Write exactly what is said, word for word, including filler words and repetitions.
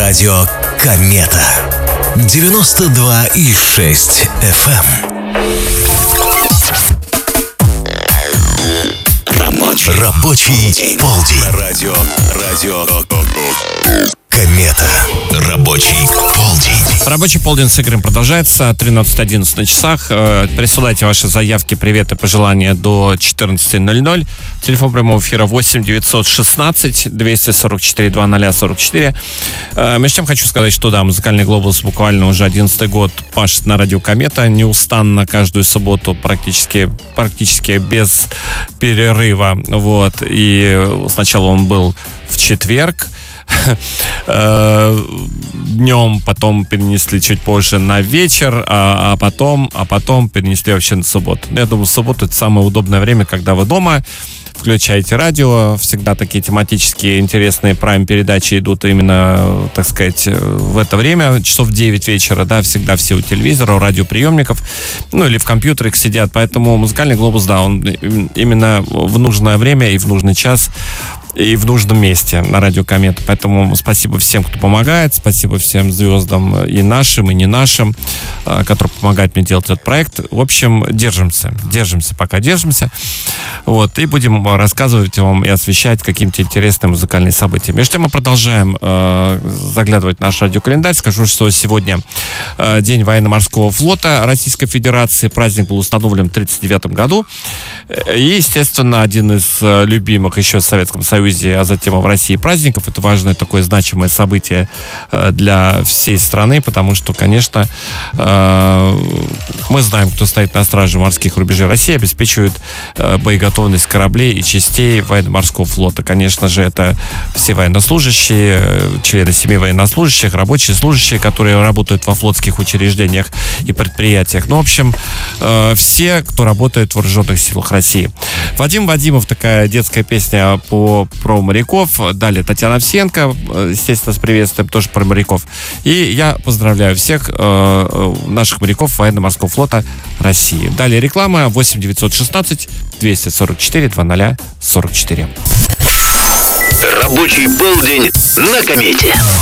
Радио Комета. девяносто два и шесть эф эм. Рабочий, Рабочий полдень. Радио, радио Комета. Рабочий полдень. Рабочий полдень с Игорем продолжается. тринадцать одиннадцать на часах. Присылайте ваши заявки, приветы, пожелания до четырнадцать ноль ноль. Телефон прямого эфира восемь девятьсот шестнадцать двести сорок четыре двадцать сорок четыре. Между тем хочу сказать, что да, музыкальный глобус буквально уже одиннадцатый год пашет на радио Комета. Неустанно каждую субботу, практически, практически без перерыва. Вот. И сначала он был в четверг. Днем, потом перенесли чуть позже на вечер, а, а потом, а потом перенесли вообще на субботу. Я думаю, суббота — это самое удобное время, когда вы дома, включаете радио. Всегда такие тематические интересные прайм-передачи идут именно, так сказать, в это время, часов в девять вечера, да, всегда все у телевизора, у радиоприемников, ну или в компьютерах сидят. Поэтому музыкальный глобус, да, он именно в нужное время и в нужный час и в нужном месте на радио Комета. Поэтому спасибо всем, кто помогает. Спасибо всем звездам, и нашим, и не нашим, которые помогают мне делать этот проект. В общем, держимся. Держимся, пока держимся. Вот. И будем рассказывать вам и освещать какие-то интересные музыкальные события. Между тем мы продолжаем э, заглядывать в наш радиокалендарь. Скажу, что сегодня э, День военно-морского флота Российской Федерации. Праздник был установлен в тридцать девятом году. И, естественно, один из э, любимых еще в Советском Союзе, а затем и в России праздников. Это важное такое значимое событие для всей страны, потому что, конечно, мы знаем, кто стоит на страже морских рубежей России, обеспечивает боеготовность кораблей и частей военно-морского флота. Конечно же, это все военнослужащие, члены семей военнослужащих, рабочие служащие, которые работают во флотских учреждениях и предприятиях. Ну, в общем, все, кто работает в вооруженных силах России. Вадим Вадимов, такая детская песня по про моряков. Далее Татьяна Овсенко, естественно, с приветствием, тоже про моряков. И я поздравляю всех э, наших моряков военно-морского флота России. Далее реклама восемь девятьсот шестнадцать двести сорок четыре двадцать сорок четыре. Рабочий полдень на Комете.